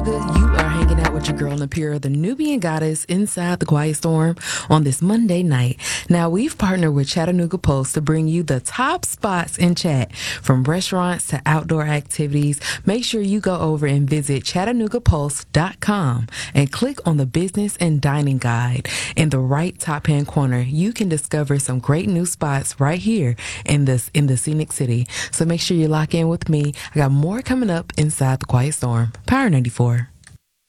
Chattanooga. You are hanging out with your girl Napira, the Nubian goddess, inside the Quiet Storm on this Monday night. Now, we've partnered with Chattanooga Post to bring you the top spots in Chat, from restaurants to outdoor activities. Make sure you go over and visit ChattanoogaPost.com and click on the Business and Dining Guide. In the right top-hand corner, you can discover some great new spots right here in the scenic city. So make sure you lock in with me. I got more coming up inside the Quiet Storm. Power 94.